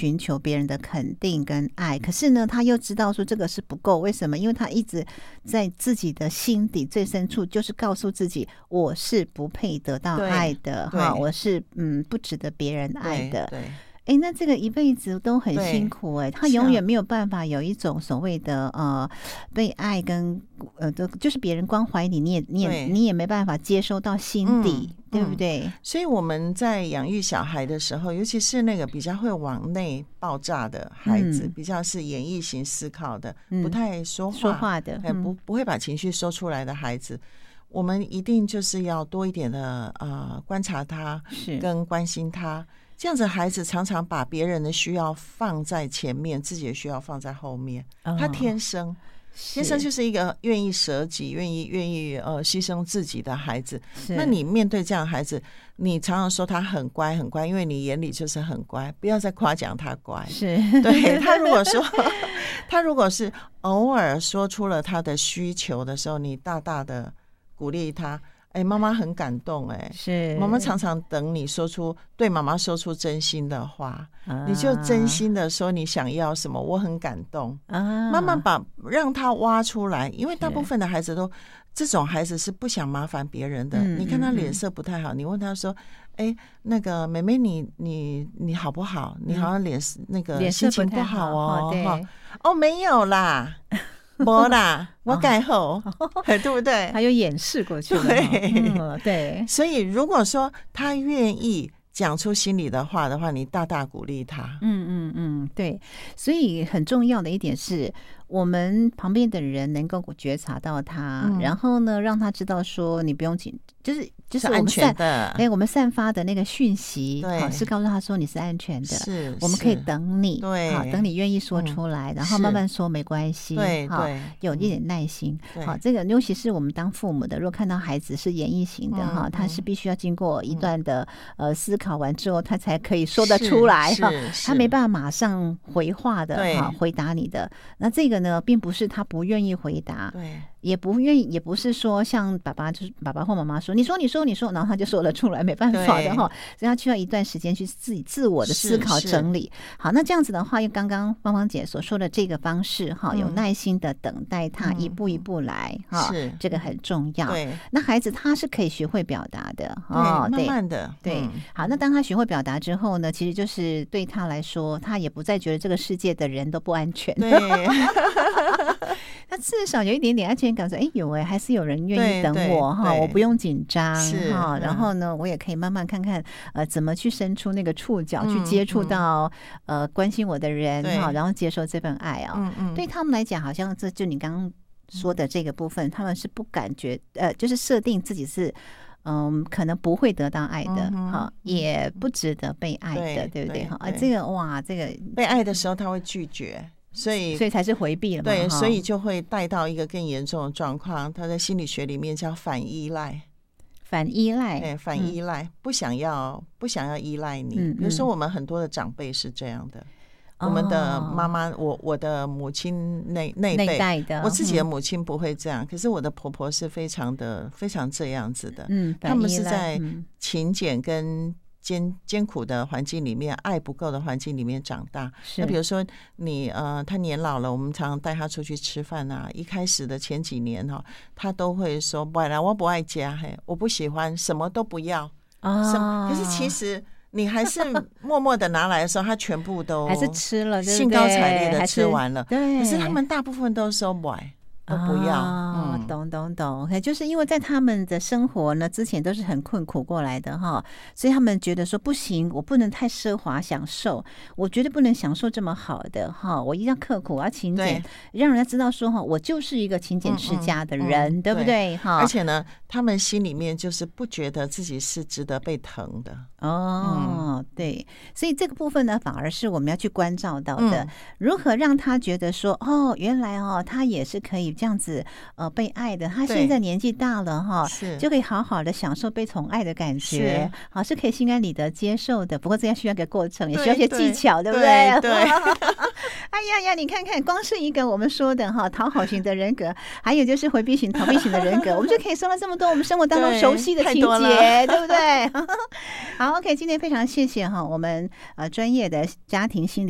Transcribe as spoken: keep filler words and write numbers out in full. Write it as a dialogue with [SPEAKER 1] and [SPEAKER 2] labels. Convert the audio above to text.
[SPEAKER 1] 寻求别人的肯定跟爱，可是呢他又知道说这个是不够，为什么？因为他一直在自己的心底最深处就是告诉自己我是不配得到爱的哈，我是嗯不值得别人爱的。
[SPEAKER 2] 对，
[SPEAKER 1] 哎，那这个一辈子都很辛苦哎，他永远没有办法有一种所谓的呃被爱跟呃就是别人关怀你，你也你也你也没办法接收到心底，嗯、对不对、嗯？
[SPEAKER 2] 所以我们在养育小孩的时候，尤其是那个比较会往内爆炸的孩子，嗯、比较是演绎型思考的，嗯、不太说话
[SPEAKER 1] 说话的，
[SPEAKER 2] 嗯、不不会把情绪说出来的孩子。我们一定就是要多一点的呃观察他，跟关心他。这样子孩子常常把别人的需要放在前面，自己的需要放在后面。哦、他天生天生就是一个愿意舍己、愿意愿意呃牺牲自己的孩子。那你面对这样的孩子，你常常说他很乖很乖，因为你眼里就是很乖，不要再夸奖他乖。
[SPEAKER 1] 是
[SPEAKER 2] 对他如果说他如果是偶尔说出了他的需求的时候，你大大的鼓励他。哎，妈妈很感动哎，
[SPEAKER 1] 是
[SPEAKER 2] 妈妈常常等你说出对妈妈说出真心的话，啊、你就真心的说你想要什么，我很感动啊。慢慢把让他挖出来，因为大部分的孩子都这种孩子是不想麻烦别人的。你看他脸色不太好，你问他说：“哎，那个妹妹你，你你你好不好？你好像脸那个心情不好哦。”对，哦，没有啦。没啦，我改后、哦、对不对？
[SPEAKER 1] 他又掩饰过去了。
[SPEAKER 2] 对、
[SPEAKER 1] 嗯、对，
[SPEAKER 2] 所以如果说他愿意讲出心里的话的话，你大大鼓励他。
[SPEAKER 1] 嗯嗯嗯，对。所以很重要的一点是，我们旁边的人能够觉察到他，嗯、然后呢，让他知道说你不用紧，就是就是我们散哎，我们散发的那个讯息，好是告诉他说你是安全的，
[SPEAKER 2] 是
[SPEAKER 1] 我们可以等你，
[SPEAKER 2] 对，
[SPEAKER 1] 好等你愿意说出来，嗯、然后慢慢说没关系，
[SPEAKER 2] 对
[SPEAKER 1] 好
[SPEAKER 2] 对，
[SPEAKER 1] 有一点耐心，好，这个尤其是我们当父母的，如果看到孩子是演绎型的哈，嗯、他是必须要经过一段的、嗯、呃思考完之后，他才可以说得出来哈，他没办法马上回话的哈，回答你的。那这个呢，并不是他不愿意回答，
[SPEAKER 2] 对。
[SPEAKER 1] 也不愿意，也不是说像爸爸就是爸爸或妈妈说你说你说你说，然后他就说了出来，没办法的哈，所以他需要一段时间去自己自我的思考整理。好，那这样子的话，用刚刚芳芳姐所说的这个方式哈，有耐心的等待他一步一步来哈，
[SPEAKER 2] 是
[SPEAKER 1] 这个很重要。
[SPEAKER 2] 对，
[SPEAKER 1] 那孩子他是可以学会表达的
[SPEAKER 2] 哦，慢慢的
[SPEAKER 1] 对。好，那当他学会表达之后呢，其实就是对他来说，他也不再觉得这个世界的人都不安全。
[SPEAKER 2] 对。
[SPEAKER 1] 他至少有一点点安全感，说：“哎，有哎，还是有人愿意等我哈，我不用紧张哈。然后呢，我也可以慢慢看看呃，怎么去伸出那个触角，嗯、去接触到、嗯、呃关心我的人哈，然后接受这份爱啊、哦。嗯嗯，对他们来讲，好像这就你刚刚说的这个部分，他们是不感觉呃，就是设定自己是嗯，可能不会得到爱的哈、嗯，也不值得被爱的， 对, 对不对哈？啊，这个哇，这个
[SPEAKER 2] 被爱的时候他会拒绝。”所以，
[SPEAKER 1] 所以才是回避了嘛。
[SPEAKER 2] 对，所以就会带到一个更严重的状况，它在心理学里面叫反依赖。
[SPEAKER 1] 反依赖，
[SPEAKER 2] 对，反依赖，嗯、不想要，不想要依赖你。嗯嗯、比如说，我们很多的长辈是这样的，哦、我们的妈妈，我我的母亲那那
[SPEAKER 1] 一辈的，
[SPEAKER 2] 我自己的母亲不会这样，嗯、可是我的婆婆是非常的非常这样子的。
[SPEAKER 1] 嗯，
[SPEAKER 2] 他们是在勤俭跟艰艰苦的环境里面，爱不够的环境里面长大。那比如说你呃，他年老了，我们常常带他出去吃饭啊。一开始的前几年哈、哦，他都会说：“不然我不爱家，嘿，我不喜欢，什么都不要。”啊，可是其实你还是默默的拿来的时候，他全部都
[SPEAKER 1] 还是吃了，
[SPEAKER 2] 兴高采烈的吃完了。
[SPEAKER 1] 对，
[SPEAKER 2] 可是他们大部分都说不爱。都不要，
[SPEAKER 1] 哦嗯、懂懂懂，就是因为在他们的生活呢，之前都是很困苦过来的哈，所以他们觉得说不行，我不能太奢华享受，我绝对不能享受这么好的哈，我一定要刻苦，我要勤俭，让人家知道说哈，我就是一个勤俭持家的人，嗯嗯、对不对哈？
[SPEAKER 2] 而且呢，他们心里面就是不觉得自己是值得被疼的
[SPEAKER 1] 哦，嗯、对，所以这个部分呢，反而是我们要去关照到的，嗯、如何让他觉得说哦，原来哦，他也是可以这样子呃被爱的，他现在年纪大了哈，就可以好好的享受被宠爱的感觉，好是可以心安理得接受的。不过这样需要一个过程，也需要一些技巧， 对, 对不对？
[SPEAKER 2] 对。
[SPEAKER 1] 哎呀呀，你看看，光是一个我们说的哈讨好型的人格，还有就是回避型、逃避型的人格，我们就可以说了这么多我们生活当中熟悉的情节， 对, 对不对？好 ，OK， 今天非常谢谢哈我们呃专业的家庭心理